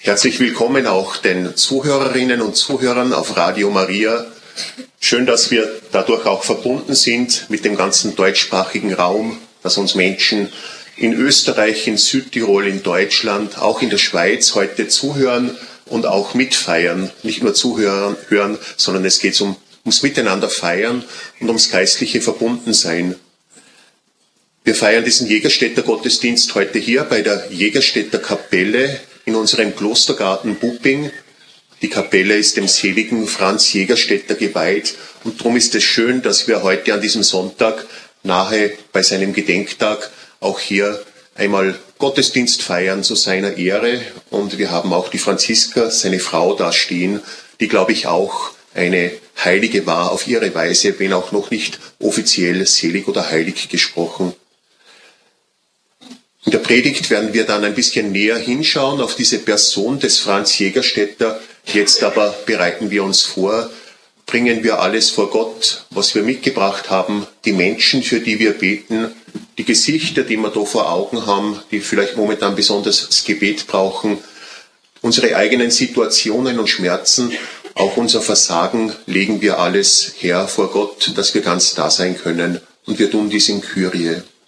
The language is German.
Herzlich willkommen auch den Zuhörerinnen und Zuhörern auf Radio Maria. Schön, dass wir dadurch auch verbunden sind mit dem ganzen deutschsprachigen Raum, dass uns Menschen in Österreich, in Südtirol, in Deutschland, auch in der Schweiz heute zuhören und auch mitfeiern. Nicht nur zuhören, sondern es geht ums Miteinander feiern und ums geistliche Verbundensein. Wir feiern diesen Jägerstätter Gottesdienst heute hier bei der Jägerstätter Kapelle in unserem Klostergarten Bupping. Die Kapelle ist dem seligen Franz Jägerstätter geweiht und darum ist es schön, dass wir heute an diesem Sonntag nahe bei seinem Gedenktag auch hier einmal Gottesdienst feiern zu seiner Ehre. Und wir haben auch die Franziska, seine Frau, da stehen, die, glaube ich, auch eine Heilige war auf ihre Weise, wenn auch noch nicht offiziell selig oder heilig gesprochen. In der Predigt werden wir dann ein bisschen näher hinschauen auf diese Person des Franz Jägerstätter. Jetzt aber bereiten wir uns vor, bringen wir alles vor Gott, was wir mitgebracht haben, die Menschen, für die wir beten, die Gesichter, die wir da vor Augen haben, die vielleicht momentan besonders das Gebet brauchen, unsere eigenen Situationen und Schmerzen, auch unser Versagen, legen wir alles her vor Gott, dass wir ganz da sein können. Und wir tun dies in Kyrie.